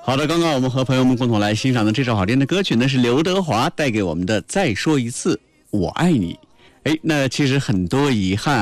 好的，刚刚我们和朋友们共同来欣赏的这首好听的歌曲呢，是刘德华带给我们的《再说一次我爱你》。那其实很多遗憾